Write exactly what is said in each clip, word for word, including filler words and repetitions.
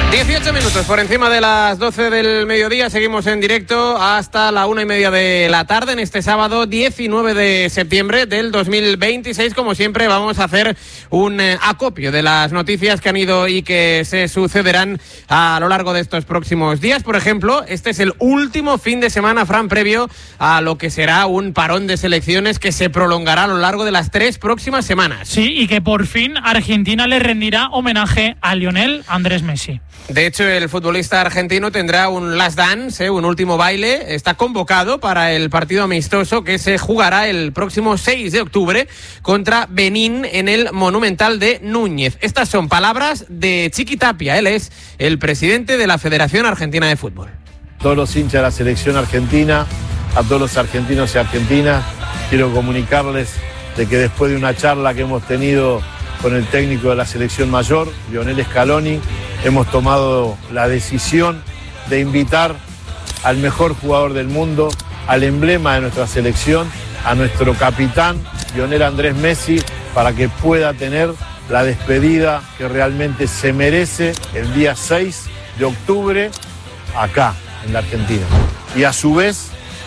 dieciocho minutos por encima de las doce del mediodía, seguimos en directo hasta la una y media de la tarde en este sábado diecinueve de septiembre del dos mil veintiséis. Como siempre vamos a hacer un eh, acopio de las noticias que han ido y que se sucederán a lo largo de estos próximos días. Por ejemplo, este es el último fin de semana, Fran, previo a lo que será un parón de selecciones que se prolongará a lo largo de las tres próximas semanas. Sí, y que por fin Argentina le rendirá homenaje a Lionel Andrés Messi. De hecho, el futbolista argentino tendrá un last dance, ¿eh? un último baile. Está convocado para el partido amistoso que se jugará el próximo seis de octubre contra Benín en el Monumental de Núñez. Estas son palabras de Chiqui Tapia. Él es el presidente de la Federación Argentina de Fútbol. Todos los hinchas de la selección argentina, a todos los argentinos y argentinas, quiero comunicarles de que después de una charla que hemos tenido con el técnico de la selección mayor, Lionel Scaloni, hemos tomado la decisión de invitar al mejor jugador del mundo, al emblema de nuestra selección, a nuestro capitán, Lionel Andrés Messi, para que pueda tener la despedida que realmente se merece el día seis de octubre acá, en la Argentina. Y a su vez,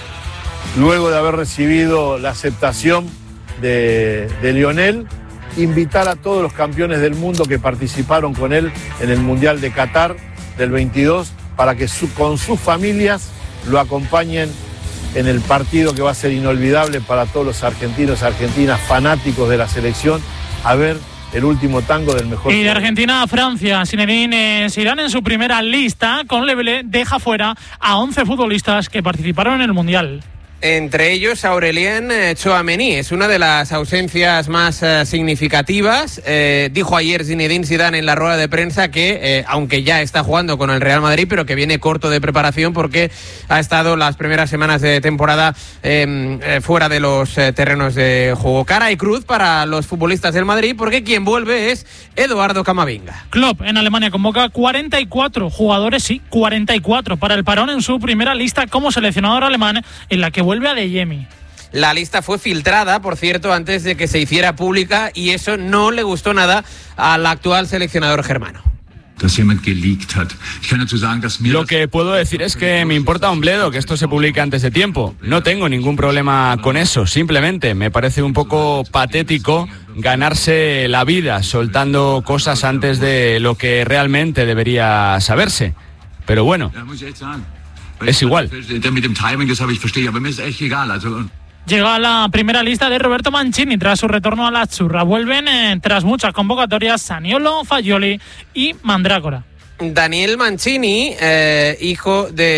luego de haber recibido la aceptación de, de Lionel, invitar a todos los campeones del mundo que participaron con él en el Mundial de Qatar del veintidós para que su, con sus familias lo acompañen en el partido que va a ser inolvidable para todos los argentinos y argentinas fanáticos de la selección, a ver el último tango del mejor. Y de Argentina a Francia, Zinedine Zidane en su primera lista con Lebele deja fuera a once futbolistas que participaron en el Mundial. Entre ellos, Aurélien Tchouaméni es una de las ausencias más eh, significativas. Eh, dijo ayer Zinedine Zidane en la rueda de prensa que, eh, aunque ya está jugando con el Real Madrid, pero que viene corto de preparación porque ha estado las primeras semanas de temporada eh, eh, fuera de los eh, terrenos de juego. Cara y cruz para los futbolistas del Madrid, porque quien vuelve es Eduardo Camavinga. Klopp en Alemania convoca cuarenta y cuatro jugadores, sí, cuarenta y cuatro para el parón en su primera lista como seleccionador alemán, en la que vuelve Vuelve a Adeyemi. La lista fue filtrada, por cierto, antes de que se hiciera pública, y eso no le gustó nada al actual seleccionador germano. Lo que puedo decir es que me importa un bledo que esto se publique antes de tiempo. No tengo ningún problema con eso. Simplemente me parece un poco patético ganarse la vida soltando cosas antes de lo que realmente debería saberse. Pero bueno, es igual. Llega a la primera lista de Roberto Mancini tras su retorno a la Azzurra. Vuelven eh, tras muchas convocatorias Zaniolo, Fagioli y Mandrágora. Daniel Mancini, eh, hijo de